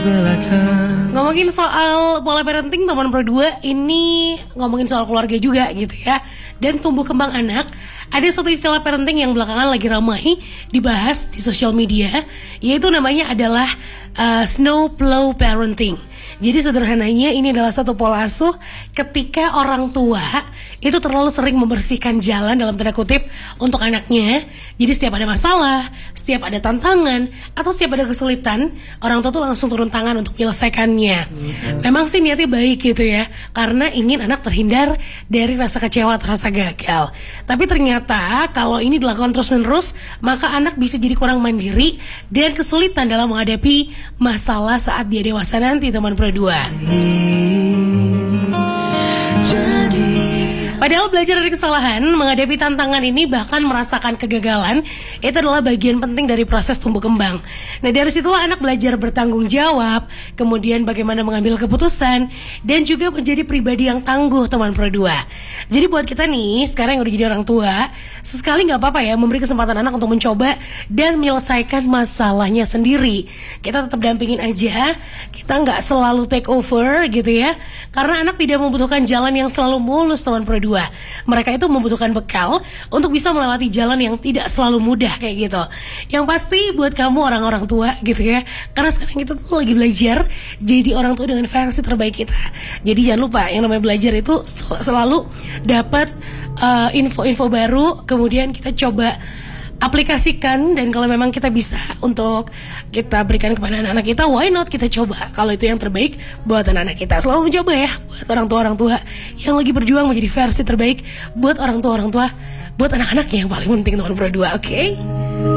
Ngomongin soal pola parenting teman berdua, ini ngomongin soal keluarga juga gitu ya. Dan tumbuh kembang anak, ada satu istilah parenting yang belakangan lagi ramai dibahas di sosial media, yaitu namanya adalah snowplow parenting. Jadi sederhananya ini adalah satu pola asuh ketika orang tua itu terlalu sering membersihkan jalan dalam tanda kutip untuk anaknya. Jadi setiap ada masalah, setiap ada tantangan, atau setiap ada kesulitan, orang tua tuh langsung turun tangan untuk menyelesaikannya. Memang sih niatnya baik gitu ya, karena ingin anak terhindar dari rasa kecewa atau rasa gagal. Tapi ternyata kalau ini dilakukan terus-menerus, maka anak bisa jadi kurang mandiri dan kesulitan dalam menghadapi masalah saat dia dewasa nanti, teman berdua. Padahal belajar dari kesalahan, menghadapi tantangan ini, bahkan merasakan kegagalan, itu adalah bagian penting dari proses tumbuh kembang. Nah, dari situlah anak belajar bertanggung jawab, kemudian bagaimana mengambil keputusan, dan juga menjadi pribadi yang tangguh, teman berdua. Jadi buat kita nih, sekarang yang udah jadi orang tua, sesekali gak apa-apa ya memberi kesempatan anak untuk mencoba dan menyelesaikan masalahnya sendiri. Kita tetap dampingin aja, kita gak selalu take over gitu ya, karena anak tidak membutuhkan jalan yang selalu mulus, teman berdua. Mereka itu membutuhkan bekal untuk bisa melewati jalan yang tidak selalu mudah kayak gitu. Yang pasti buat kamu orang-orang tua gitu ya, karena sekarang kita tuh lagi belajar jadi orang tua dengan versi terbaik kita. Jadi jangan lupa, yang namanya belajar itu selalu dapat info-info baru, kemudian kita coba aplikasikan, dan kalau memang kita bisa untuk kita berikan kepada anak-anak kita, why not kita coba kalau itu yang terbaik buat anak-anak kita. Selalu mencoba ya buat orang tua yang lagi berjuang menjadi versi terbaik buat orang tua buat anak-anaknya yang paling penting, teman berdua, oke?